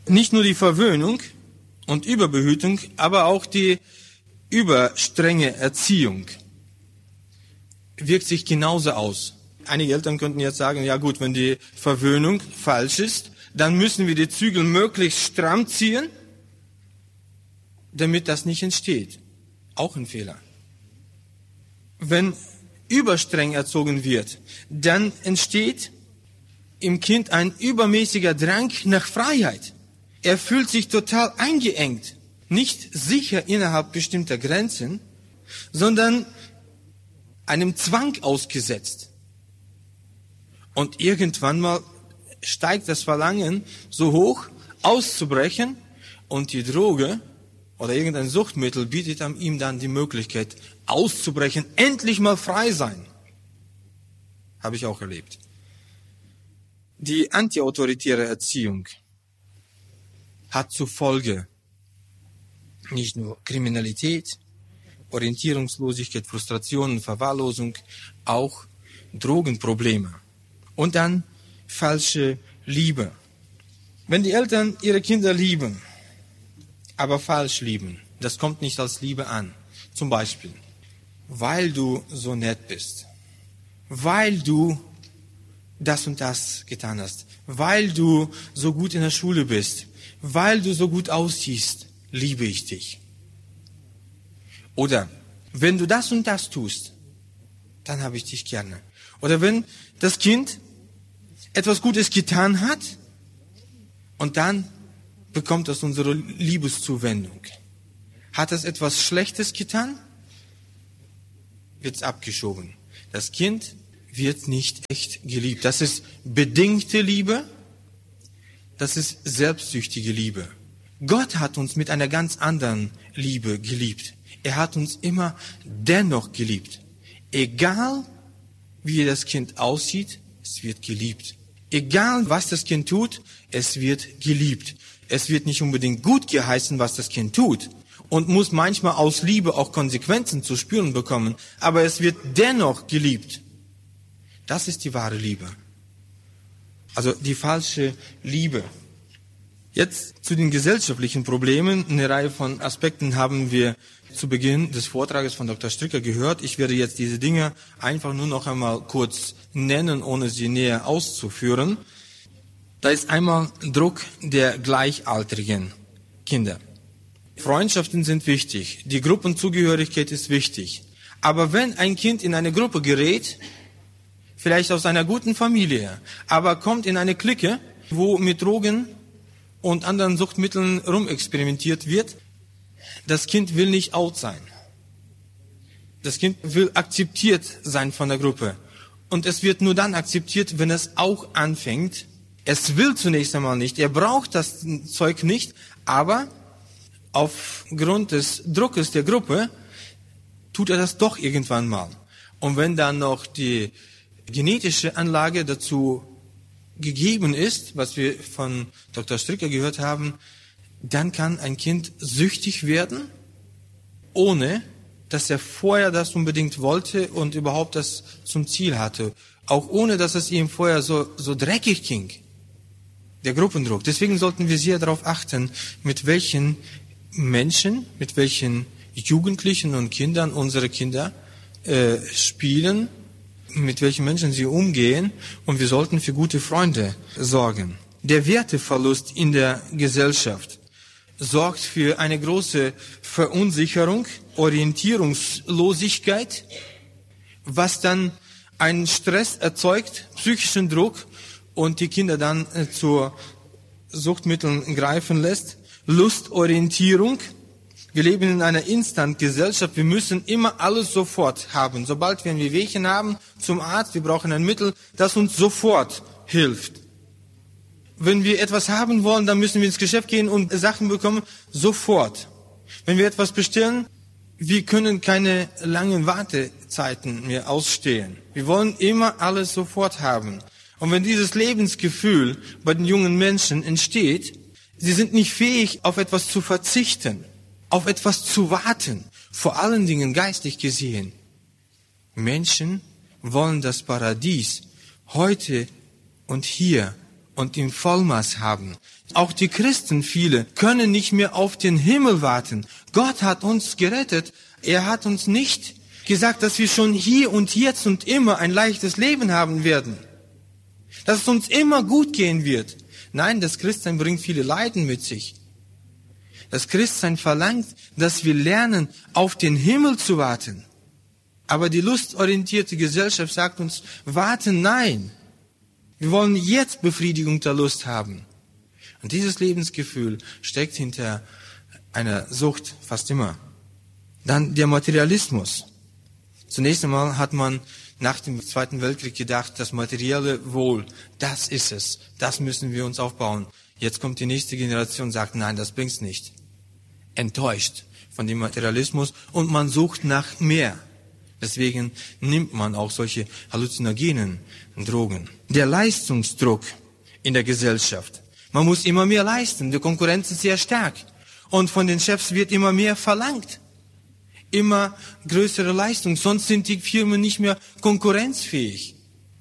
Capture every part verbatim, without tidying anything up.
Nicht nur die Verwöhnung und Überbehütung, aber auch die überstrenge Erziehung wirkt sich genauso aus. Einige Eltern könnten jetzt sagen, ja gut, wenn die Verwöhnung falsch ist, dann müssen wir die Zügel möglichst stramm ziehen, damit das nicht entsteht. Auch ein Fehler. Wenn überstreng erzogen wird, dann entsteht im Kind ein übermäßiger Drang nach Freiheit. Er fühlt sich total eingeengt, nicht sicher innerhalb bestimmter Grenzen, sondern einem Zwang ausgesetzt. Und irgendwann mal steigt das Verlangen so hoch, auszubrechen, und die Droge oder irgendein Suchtmittel bietet ihm dann die Möglichkeit, auszubrechen, endlich mal frei sein. Habe ich auch erlebt. Die antiautoritäre Erziehung hat zur Folge nicht nur Kriminalität, Orientierungslosigkeit, Frustration, Verwahrlosung, auch Drogenprobleme. Und dann falsche Liebe. Wenn die Eltern ihre Kinder lieben, aber falsch lieben, das kommt nicht als Liebe an. Zum Beispiel, weil du so nett bist, weil du das und das getan hast, weil du so gut in der Schule bist, weil du so gut aussiehst, liebe ich dich. Oder wenn du das und das tust, dann habe ich dich gerne. Oder wenn das Kind etwas Gutes getan hat und dann bekommt es unsere Liebeszuwendung. Hat es etwas Schlechtes getan, wird es abgeschoben. Das Kind wird nicht echt geliebt. Das ist bedingte Liebe, das ist selbstsüchtige Liebe. Gott hat uns mit einer ganz anderen Liebe geliebt. Er hat uns immer dennoch geliebt. Egal, wie das Kind aussieht, es wird geliebt. Egal, was das Kind tut, es wird geliebt. Es wird nicht unbedingt gut geheißen, was das Kind tut, und muss manchmal aus Liebe auch Konsequenzen zu spüren bekommen, aber es wird dennoch geliebt. Das ist die wahre Liebe. Also die falsche Liebe. Jetzt zu den gesellschaftlichen Problemen. Eine Reihe von Aspekten haben wir zu Beginn des Vortrages von Doktor Stricker gehört. Ich werde jetzt diese Dinge einfach nur noch einmal kurz nennen, ohne sie näher auszuführen. Da ist einmal Druck der gleichaltrigen Kinder. Freundschaften sind wichtig, die Gruppenzugehörigkeit ist wichtig. Aber wenn ein Kind in eine Gruppe gerät, vielleicht aus einer guten Familie, aber kommt in eine Clique, wo mit Drogen und anderen Suchtmitteln rumexperimentiert wird, das Kind will nicht out sein. Das Kind will akzeptiert sein von der Gruppe. Und es wird nur dann akzeptiert, wenn es auch anfängt. Es will zunächst einmal nicht, er braucht das Zeug nicht, aber aufgrund des Druckes der Gruppe tut er das doch irgendwann mal. Und wenn dann noch die genetische Anlage dazu gegeben ist, was wir von Doktor Stricker gehört haben, dann kann ein Kind süchtig werden, ohne dass er vorher das unbedingt wollte und überhaupt das zum Ziel hatte. Auch ohne, dass es ihm vorher so, so dreckig ging. Der Gruppendruck. Deswegen sollten wir sehr darauf achten, mit welchen Menschen, mit welchen Jugendlichen und Kindern unsere Kinder äh, spielen, mit welchen Menschen sie umgehen, und wir sollten für gute Freunde sorgen. Der Werteverlust in der Gesellschaft sorgt für eine große Verunsicherung, Orientierungslosigkeit, was dann einen Stress erzeugt, psychischen Druck, und die Kinder dann äh, zu Suchtmitteln greifen lässt. Lustorientierung. Wir leben in einer Instant-Gesellschaft. Wir müssen immer alles sofort haben. Sobald wir ein Wehwehchen haben, zum Arzt, wir brauchen ein Mittel, das uns sofort hilft. Wenn wir etwas haben wollen, dann müssen wir ins Geschäft gehen und Sachen bekommen, sofort. Wenn wir etwas bestellen, wir können keine langen Wartezeiten mehr ausstehen. Wir wollen immer alles sofort haben. Und wenn dieses Lebensgefühl bei den jungen Menschen entsteht, sie sind nicht fähig, auf etwas zu verzichten, auf etwas zu warten, vor allen Dingen geistig gesehen. Menschen wollen das Paradies heute und hier und im Vollmaß haben. Auch die Christen, viele, können nicht mehr auf den Himmel warten. Gott hat uns gerettet. Er hat uns nicht gesagt, dass wir schon hier und jetzt und immer ein leichtes Leben haben werden. Dass es uns immer gut gehen wird. Nein, das Christsein bringt viele Leiden mit sich. Das Christsein verlangt, dass wir lernen, auf den Himmel zu warten. Aber die lustorientierte Gesellschaft sagt uns, warten, nein. Wir wollen jetzt Befriedigung der Lust haben. Und dieses Lebensgefühl steckt hinter einer Sucht fast immer. Dann der Materialismus. Zunächst einmal hat man nach dem Zweiten Weltkrieg gedacht, das materielle Wohl, das ist es, das müssen wir uns aufbauen. Jetzt kommt die nächste Generation und sagt, nein, das bringt's nicht. Enttäuscht von dem Materialismus und man sucht nach mehr. Deswegen nimmt man auch solche halluzinogenen Drogen. Der Leistungsdruck in der Gesellschaft. Man muss immer mehr leisten, die Konkurrenz ist sehr stark. Und von den Chefs wird immer mehr verlangt. Immer größere Leistung, sonst sind die Firmen nicht mehr konkurrenzfähig.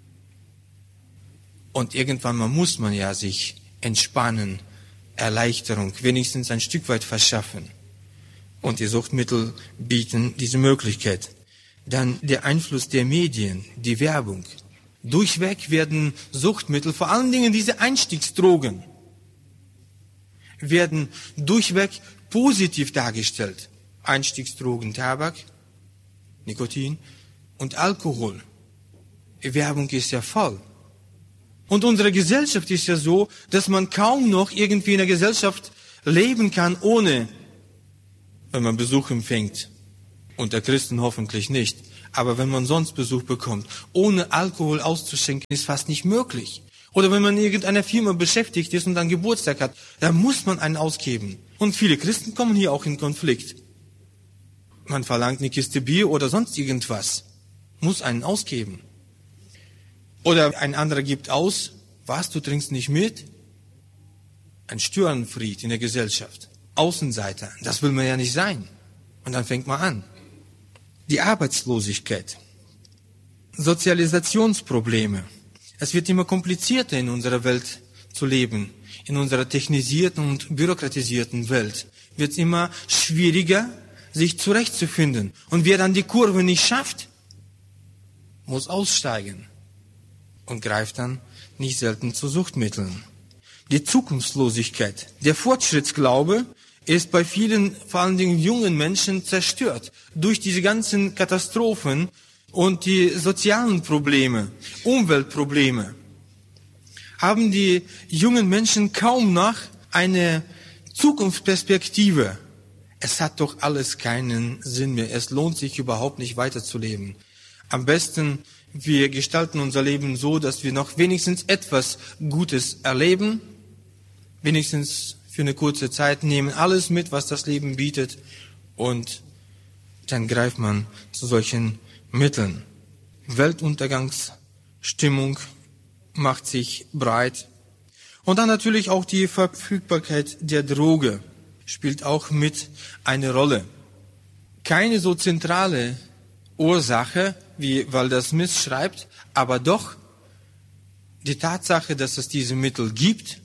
Und irgendwann mal muss man ja sich entspannen, Erleichterung, wenigstens ein Stück weit verschaffen. Und die Suchtmittel bieten diese Möglichkeit. Dann der Einfluss der Medien, die Werbung. Durchweg werden Suchtmittel, vor allen Dingen diese Einstiegsdrogen, werden durchweg positiv dargestellt. Einstiegsdrogen, Tabak, Nikotin und Alkohol. Die Werbung ist ja voll. Und unsere Gesellschaft ist ja so, dass man kaum noch irgendwie in der Gesellschaft leben kann, ohne, wenn man Besuch empfängt. Unter Christen hoffentlich nicht. Aber wenn man sonst Besuch bekommt, ohne Alkohol auszuschenken, ist fast nicht möglich. Oder wenn man in irgendeiner Firma beschäftigt ist und dann Geburtstag hat, dann muss man einen ausgeben. Und viele Christen kommen hier auch in Konflikt. Man verlangt eine Kiste Bier oder sonst irgendwas. Muss einen ausgeben. Oder ein anderer gibt aus, was, du trinkst nicht mit? Ein Störenfried in der Gesellschaft. Außenseiter, das will man ja nicht sein. Und dann fängt man an. Die Arbeitslosigkeit. Sozialisationsprobleme. Es wird immer komplizierter in unserer Welt zu leben. In unserer technisierten und bürokratisierten Welt wird es immer schwieriger, sich zurechtzufinden. Und wer dann die Kurve nicht schafft, muss aussteigen und greift dann nicht selten zu Suchtmitteln. Die Zukunftslosigkeit. Der Fortschrittsglaube ist bei vielen, vor allen Dingen jungen Menschen, zerstört durch diese ganzen Katastrophen und die sozialen Probleme, Umweltprobleme. Haben die jungen Menschen kaum noch eine Zukunftsperspektive. Es hat doch alles keinen Sinn mehr. Es lohnt sich überhaupt nicht weiterzuleben. Am besten, wir gestalten unser Leben so, dass wir noch wenigstens etwas Gutes erleben. Wenigstens für eine kurze Zeit, nehmen alles mit, was das Leben bietet. Und dann greift man zu solchen Mitteln. Weltuntergangsstimmung macht sich breit. Und dann natürlich auch die Verfügbarkeit der Droge spielt auch mit eine Rolle. Keine so zentrale Ursache, wie Walter Smith schreibt, aber doch die Tatsache, dass es diese Mittel gibt,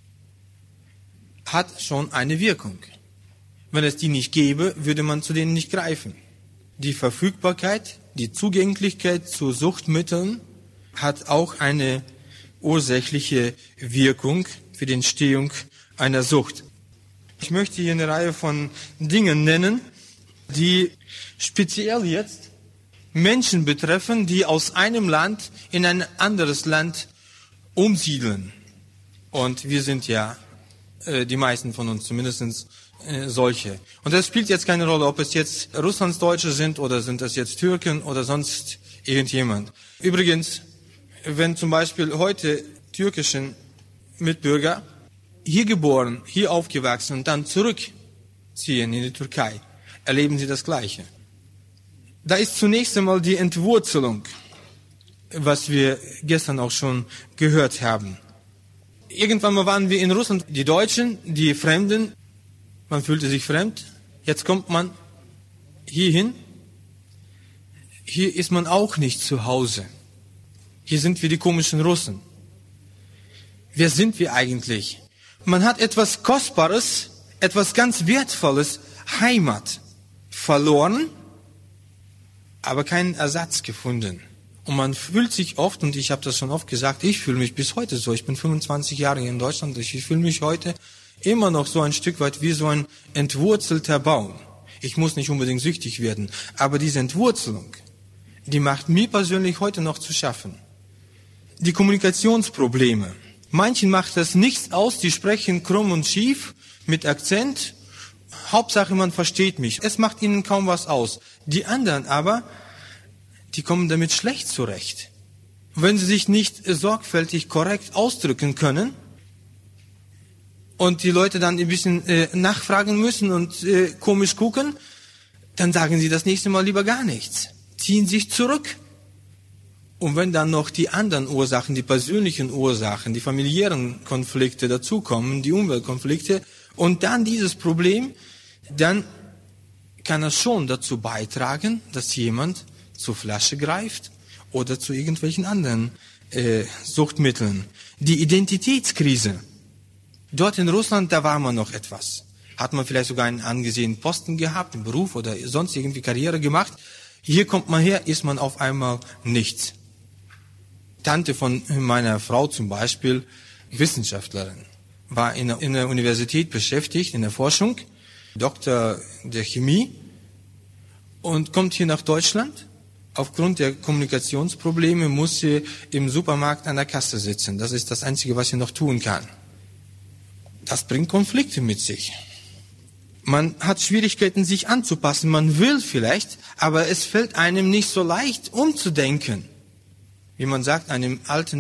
hat schon eine Wirkung. Wenn es die nicht gäbe, würde man zu denen nicht greifen. Die Verfügbarkeit, die Zugänglichkeit zu Suchtmitteln hat auch eine ursächliche Wirkung für die Entstehung einer Sucht. Ich möchte hier eine Reihe von Dingen nennen, die speziell jetzt Menschen betreffen, die aus einem Land in ein anderes Land umsiedeln. Und wir sind ja, äh, die meisten von uns zumindest, äh, solche. Und das spielt jetzt keine Rolle, ob es jetzt Russlandsdeutsche sind oder sind das jetzt Türken oder sonst irgendjemand. Übrigens, wenn zum Beispiel heute türkischen Mitbürger hier geboren, hier aufgewachsen und dann zurückziehen in die Türkei, erleben sie das Gleiche. Da ist zunächst einmal die Entwurzelung, was wir gestern auch schon gehört haben. Irgendwann mal waren wir in Russland, die Deutschen, die Fremden, man fühlte sich fremd. Jetzt kommt man hierhin. Hier ist man auch nicht zu Hause. Hier sind wir die komischen Russen. Wer sind wir eigentlich? Man hat etwas Kostbares, etwas ganz Wertvolles, Heimat, verloren, aber keinen Ersatz gefunden. Und man fühlt sich oft, und ich habe das schon oft gesagt, ich fühle mich bis heute so, ich bin fünfundzwanzig Jahre hier in Deutschland, ich fühle mich heute immer noch so ein Stück weit wie so ein entwurzelter Baum. Ich muss nicht unbedingt süchtig werden, aber diese Entwurzelung, die macht mir persönlich heute noch zu schaffen. Die Kommunikationsprobleme. Manchen macht das nichts aus, die sprechen krumm und schief, mit Akzent. Hauptsache, man versteht mich. Es macht ihnen kaum was aus. Die anderen aber, die kommen damit schlecht zurecht. Wenn sie sich nicht sorgfältig korrekt ausdrücken können und die Leute dann ein bisschen äh, nachfragen müssen und äh, komisch gucken, dann sagen sie das nächste Mal lieber gar nichts. Ziehen sich zurück. Und wenn dann noch die anderen Ursachen, die persönlichen Ursachen, die familiären Konflikte dazukommen, die Umweltkonflikte und dann dieses Problem, dann kann es schon dazu beitragen, dass jemand zur Flasche greift oder zu irgendwelchen anderen äh, Suchtmitteln. Die Identitätskrise. Dort in Russland, da war man noch etwas. Hat man vielleicht sogar einen angesehenen Posten gehabt, einen Beruf oder sonst irgendwie Karriere gemacht. Hier kommt man her, ist man auf einmal nichts. Tante von meiner Frau zum Beispiel, Wissenschaftlerin, war in der, in der Universität beschäftigt, in der Forschung, Doktor der Chemie und kommt hier nach Deutschland. Aufgrund der Kommunikationsprobleme muss sie im Supermarkt an der Kasse sitzen. Das ist das Einzige, was sie noch tun kann. Das bringt Konflikte mit sich. Man hat Schwierigkeiten, sich anzupassen. Man will vielleicht, aber es fällt einem nicht so leicht, umzudenken. Wie man sagt, einem alten